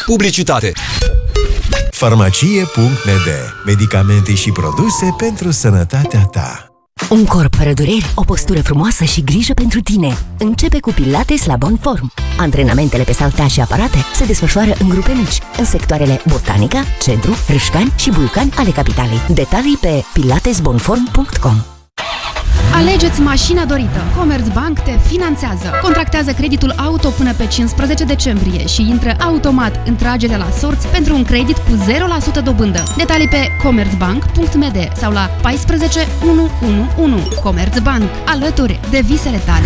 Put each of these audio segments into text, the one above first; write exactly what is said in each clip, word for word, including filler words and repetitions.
Publicitate. Farmacie punct m d. Medicamente și produse pentru sănătatea ta. Un corp fără dureri, o postură frumoasă și grijă pentru tine. Începe cu Pilates la Bonform. Antrenamentele pe saltea și aparate se desfășoară în grupe mici, în sectoarele Botanica, Cedru, Râșcani și Buiucani ale capitalei. Detalii pe pilates bonform punct com. Alegeți mașina dorită. Commerzbank te finanțează. Contractează creditul auto până pe cincisprezece decembrie și intră automat în tragerea la sorți pentru un credit cu zero la sută dobândă. Detalii pe commerzbank punct m d sau la paisprezece unu unu unu. Commerzbank. Alături de visele tale.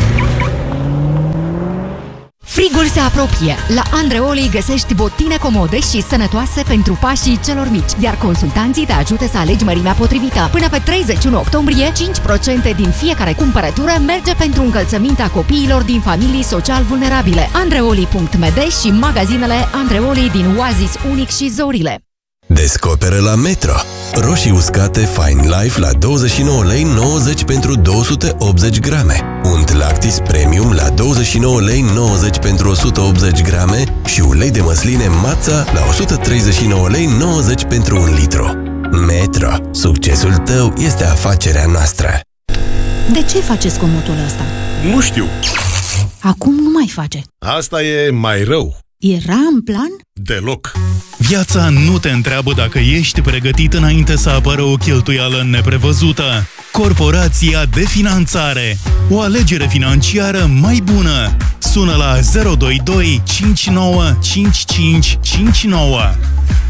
Frigul se apropie. La Andreoli găsești botine comode și sănătoase pentru pașii celor mici, iar consultanții te ajută să alegi mărimea potrivită. Până pe treizeci și unu octombrie, cinci la sută din fiecare cumpărătură merge pentru încălțămintea copiilor din familii social vulnerabile. Andreoli punct m d și magazinele Andreoli din Oasis Unic și Zorile. Descoperă la Metro roșii uscate Fine Life la douăzeci și nouă lei nouăzeci pentru două sute optzeci grame, unt Lactis Premium la douăzeci și nouă lei nouăzeci pentru o sută optzeci grame și ulei de măsline Matza la o sută treizeci și nouă lei nouăzeci pentru un litru. Metro. Succesul tău este afacerea noastră. De ce faceți zgomotul ăsta? Nu știu. Acum nu mai face. Asta e mai rău. Era în plan? Deloc. Viața nu te întreabă dacă ești pregătit înainte să apară o cheltuială neprevăzută. Corporația de Finanțare. O alegere financiară mai bună. Sună la zero doi doi cinci nouă cinci cinci cinci nouă.